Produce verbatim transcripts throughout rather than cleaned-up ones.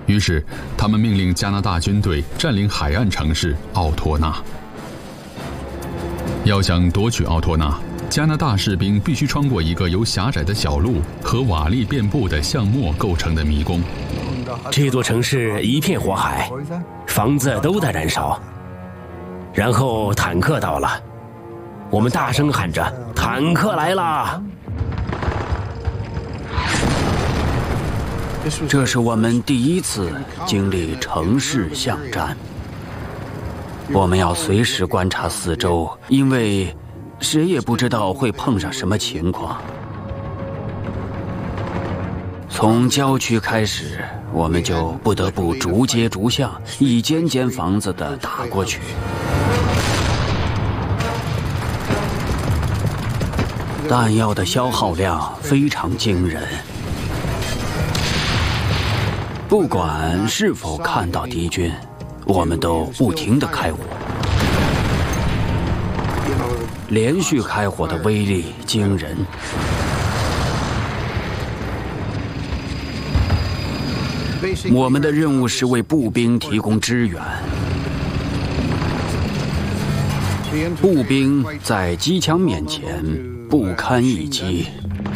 于是，他们命令加拿大军队占领海岸城市奥托纳。要想夺取奥托纳，加拿大士兵必须穿过一个由狭窄的小路和瓦砾遍布的橡木构成的迷宫。 这座城市一片火海，房子都在燃烧。然后坦克到了，我们大声喊着：“坦克来了！” 这是我们第一次经历城市巷战。我们要随时观察四周，因为谁也不知道会碰上什么情况。从郊区开始，我们就不得不逐街逐巷，一间间房子的打过去。弹药的消耗量非常惊人。不管是否看到敌军，我们都不停地开火。连续开火的威力惊人。我们的任务是为步兵提供支援。步兵在机枪面前不堪一击。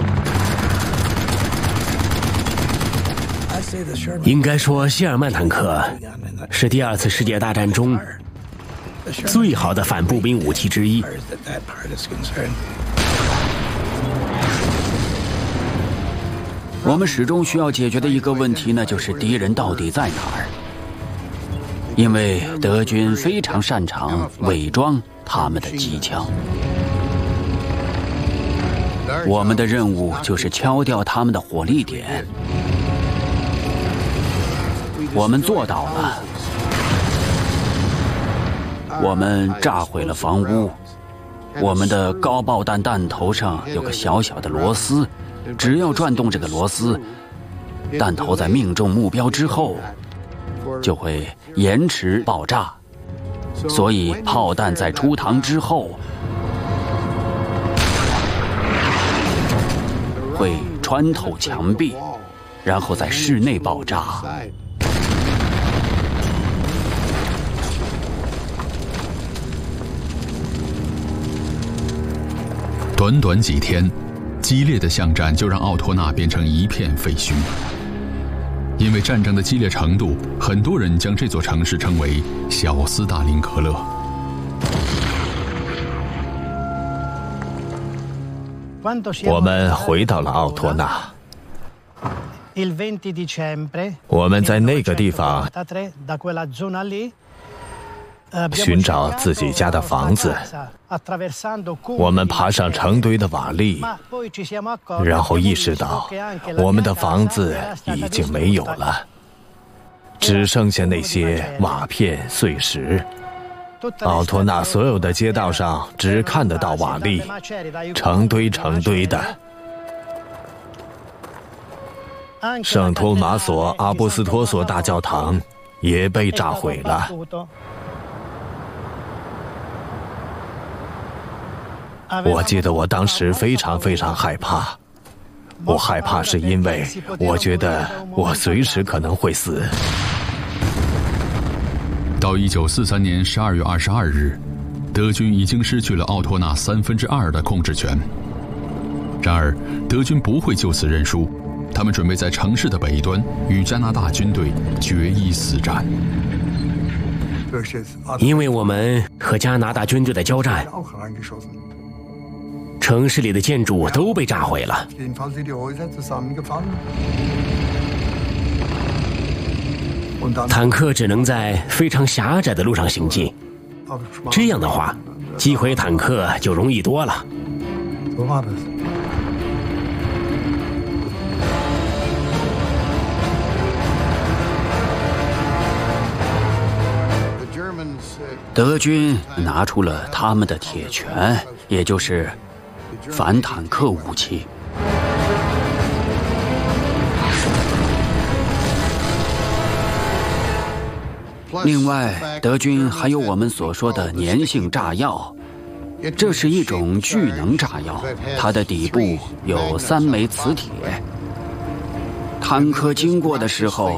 应该说，谢尔曼坦克是第二次世界大战中最好的反步兵武器之一。 我们始终需要解决的一个问题呢，就是敌人到底在哪儿？因为德军非常擅长伪装他们的机枪。我们的任务就是敲掉他们的火力点。我们做到了。我们炸毁了房屋。我们的高爆弹弹头上有个小小的螺丝，只要转动这个螺丝，弹头在命中目标之后就会延迟爆炸，所以炮弹在出膛之后会穿透墙壁，然后在室内爆炸。 短短几天，激烈的巷战就让奥托纳变成一片废墟。因为战争的激烈程度，很多人将这座城市称为小斯大林格勒。 我们回到了奥托纳。我们在那个地方寻找自己家的房子。我们爬上成堆的瓦砾，然后意识到我们的房子已经没有了，只剩下那些瓦片碎石。奥托纳所有的街道上只看得到瓦砾，成堆成堆的。圣托马索阿波斯托索大教堂也被炸毁了。我记得我当时非常非常害怕，我害怕是因为我觉得我随时可能会死。 到一九四三年十二月二十二日，德军已经失去了奥托纳三分之二的控制权。然而，德军不会就此认输，他们准备在城市的北端与加拿大军队决一死战。 因为我们和加拿大军队的交战，城市里的建筑都被炸毁了。坦克只能在非常狭窄的路上行进，这样的话，击毁坦克就容易多了。 德军拿出了他们的铁拳，也就是反坦克武器。另外，德军还有我们所说的粘性炸药，这是一种聚能炸药，它的底部有三枚磁铁。坦克经过的时候，